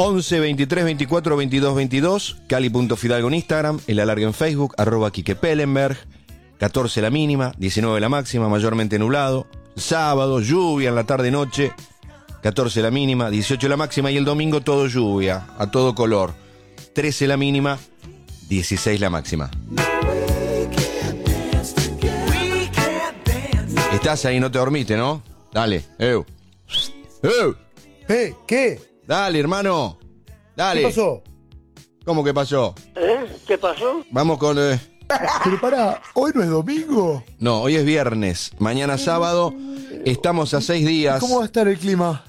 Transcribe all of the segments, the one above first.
11 23 24 22 22, Cali.Fidalgo en Instagram, el alargue en Facebook, @Quique Pellenberg, 14 la mínima, 19 la máxima, mayormente nublado, sábado, lluvia en la tarde-noche, 14 la mínima, 18 la máxima y el domingo todo lluvia, a todo color, 13 la mínima, 16 la máxima. Estás ahí, no te dormiste, ¿no? Dale, ¿Qué? Dale, hermano. Dale. ¿Qué pasó? ¿Cómo que pasó? ¿Qué pasó? Vamos con... Pero pará, ¿hoy no es domingo? No, hoy es viernes. Mañana sábado. Estamos a 6 días. ¿Cómo va a estar el clima?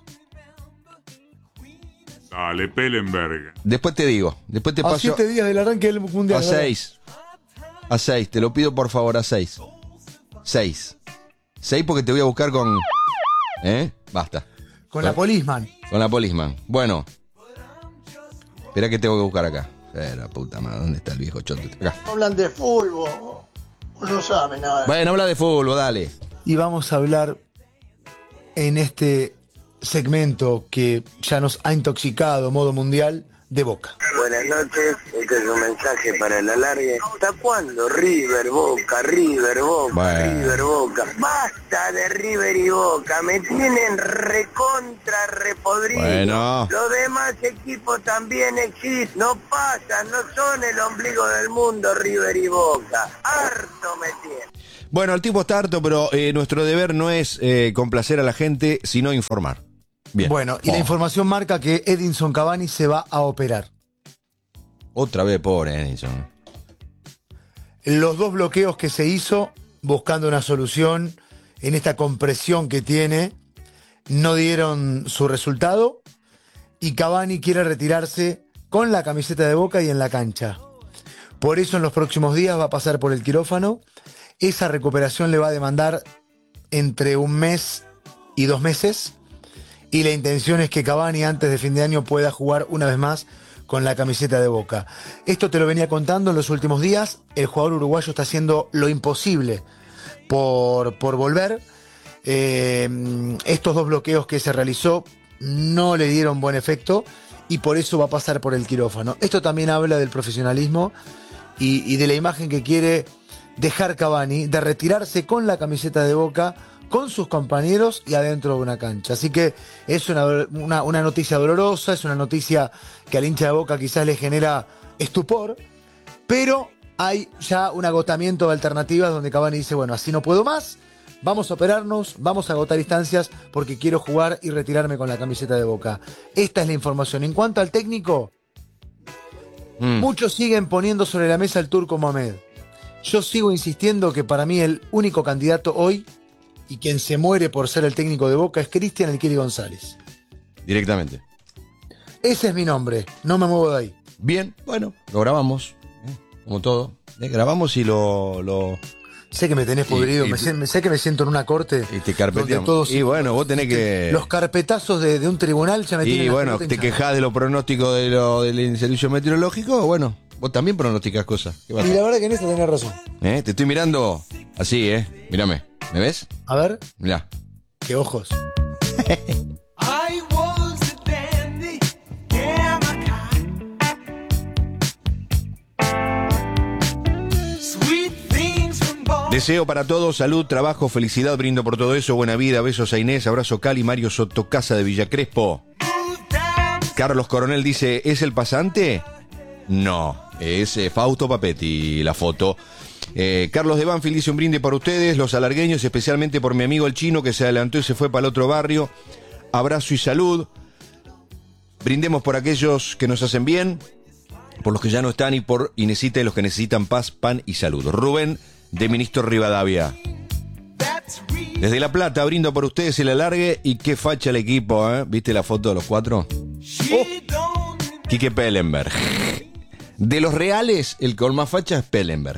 Dale, Pellenberg. Después te digo. Después te A paso... 7 días del arranque del mundial. A 6. A 6. Te lo pido por favor, a 6. 6. 6 porque te voy a buscar con... Basta. Con la Polisman. Con la Polisman. Bueno. Espera que tengo que buscar acá. La puta madre, ¿dónde está el viejo choto? Acá. Hablan de fútbol. No saben nada. Bueno, habla de fútbol, dale. Y vamos a hablar en este segmento que ya nos ha intoxicado modo mundial de Boca. Buenas noches, este es un mensaje para el alargue. ¿Hasta cuándo River, Boca, River, Boca, Bueno. River, Boca? Basta de River y Boca, me tienen recontra repodrido. Bueno. Los demás equipos también existen, no pasan, no son el ombligo del mundo River y Boca. Harto me tienen. Bueno, el tipo está harto, pero nuestro deber no es complacer a la gente, sino informar. Bien. Bueno, y la información marca que Edinson Cavani se va a operar. Otra vez, pobre Edinson. Los 2 bloqueos que se hizo buscando una solución en esta compresión que tiene no dieron su resultado y Cavani quiere retirarse con la camiseta de Boca y en la cancha. Por eso en los próximos días va a pasar por el quirófano. Esa recuperación le va a demandar entre 1 mes y 2 meses. Y la intención es que Cavani antes de fin de año pueda jugar una vez más con la camiseta de Boca. Esto te lo venía contando en los últimos días. El jugador uruguayo está haciendo lo imposible por volver. Estos 2 bloqueos que se realizó no le dieron buen efecto y por eso va a pasar por el quirófano. Esto también habla del profesionalismo y de la imagen que quiere dejar Cavani, de retirarse con la camiseta de Boca, con sus compañeros y adentro de una cancha. Así que es una noticia dolorosa, es una noticia que al hincha de Boca quizás le genera estupor, pero hay ya un agotamiento de alternativas donde Cavani dice, bueno, así no puedo más, vamos a operarnos, vamos a agotar instancias porque quiero jugar y retirarme con la camiseta de Boca. Esta es la información. En cuanto al técnico, muchos siguen poniendo sobre la mesa al Turco Mohamed. Yo sigo insistiendo que para mí el único candidato hoy y quien se muere por ser el técnico de Boca es Cristian El Kili González. Directamente. Ese es mi nombre, no me muevo de ahí. Bien, bueno, lo grabamos. Como todo. Grabamos y lo Sé que me tenés podrido, sé que me siento en una corte. y te carpeteamos. Y bueno, vos tenés que... Los carpetazos de un tribunal ya me tienen... Y la bueno, pelota te hinchada. quejás de los pronósticos del servicio meteorológico. Bueno, vos también pronosticas cosas. ¿Qué pasa? Y la verdad que en eso tenés razón. Te estoy mirando así, mírame. ¿Me ves? A ver, Mirá. qué ojos. Deseo para todos salud, trabajo, felicidad, brindo por todo eso, buena vida, besos a Inés, abrazo Cali, Mario Sotocasa de Villa Crespo. Carlos Coronel dice, ¿es el pasante? No, es Fausto Papetti la foto. Carlos de Banfield dice un brinde por ustedes, los alargueños, especialmente por mi amigo el chino que se adelantó y se fue para el otro barrio. Abrazo y salud. Brindemos por aquellos que nos hacen bien, por los que ya no están y por Inesita y los que necesitan paz, pan y salud. Rubén de Ministro Rivadavia. Desde La Plata brindo por ustedes el alargue y qué facha el equipo, ¿eh? ¿Viste la foto de los 4? Quique Pellenberg. De los reales, el con más facha es Pellenberg.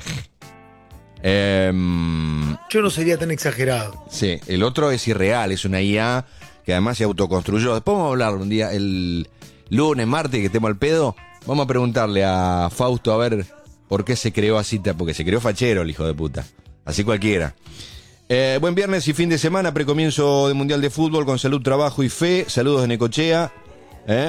Yo no sería tan exagerado. Sí, el otro es irreal, es una IA que además se autoconstruyó. Después vamos a hablar un día, el lunes, martes, que estemos al pedo. Vamos a preguntarle a Fausto a ver por qué se creó así, porque se creó fachero el hijo de puta. Así cualquiera. Buen viernes y fin de semana, precomienzo de Mundial de Fútbol con salud, trabajo y fe. Saludos de Necochea.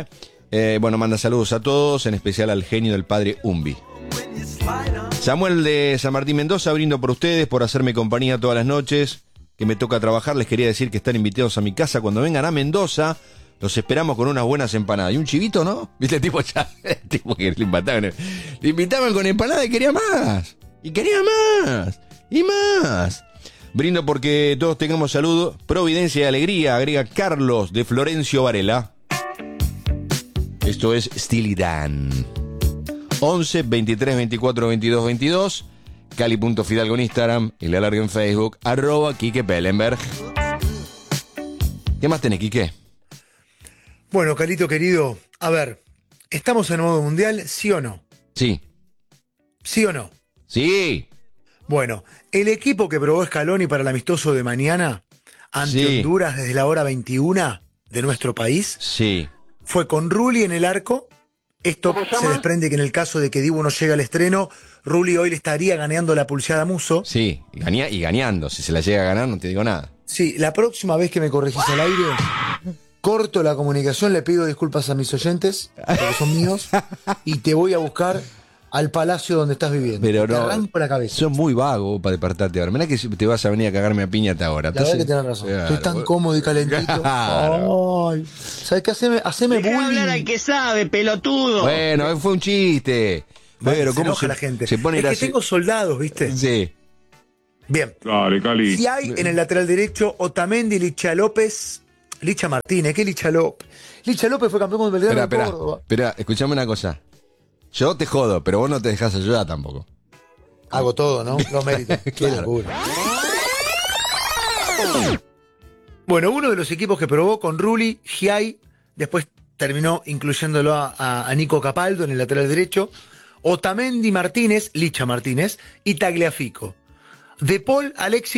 Bueno, manda saludos a todos, en especial al genio del padre Umbi. Samuel de San Martín Mendoza, brindo por ustedes, por hacerme compañía todas las noches, que me toca trabajar. Les quería decir que están invitados a mi casa cuando vengan a Mendoza. Los esperamos con unas buenas empanadas. Y un chivito, ¿no? ¿Viste el tipo ya? El tipo que le invitaban con empanada y quería más. Y quería más. Y más. Brindo porque todos tengamos salud, providencia y alegría, agrega Carlos de Florencio Varela. Esto es Steely Dan. 11 23 24 22 22. Cali.fidalgo en Instagram y le alargo en Facebook. @Quique Pellenberg. ¿Qué más tenés, Quique? Bueno, Calito querido, a ver, ¿estamos en modo mundial, sí o no? Sí. ¿Sí o no? Sí. Bueno, el equipo que probó Scaloni para el amistoso de mañana ante Sí. Honduras desde la hora 21 de nuestro país Sí. fue con Rulli en el arco. Esto ¿Cómo se se llama? desprende que en el caso de que Dibu no llegue al estreno, Rulli hoy le estaría ganando la pulseada a Musso. Sí. Y ganando. Si se la llega a ganar, no te digo nada. Sí, la próxima vez que me corregís al aire, corto la comunicación, le pido disculpas a mis oyentes, porque son míos, y te voy a buscar al palacio donde estás viviendo. Pero Te no. arranco la cabeza. Sos muy vago para despertarte ahora. Mirá que te vas a venir a cagarme a piña hasta ahora. La verdad que Entonces, tenés razón. claro, Estoy tan vos- cómodo y calentito. Claro. Ay, ¿sabes qué? Haceme bullying. que sabe, pelotudo. Bueno, fue un chiste. Pero Se ¿cómo enoja la gente. se pone es que gracioso? tengo soldados, ¿viste? Sí. Bien. Dale, Cali. Si hay en el lateral derecho Otamendi, Licha López, Licha Martínez, ¿qué Licha López? Licha López fue campeón con Belgrano de Córdoba. Espera, escuchame una cosa. Yo te jodo, pero vos no te dejás ayudar tampoco. Hago todo, ¿no? Los méritos. Qué Claro. locura. Bueno, uno de los equipos que probó con Rulli, Giai, después terminó incluyéndolo a Nico Capaldo en el lateral derecho, Otamendi Martínez, Licha Martínez y Tagliafico. De Paul, Alexis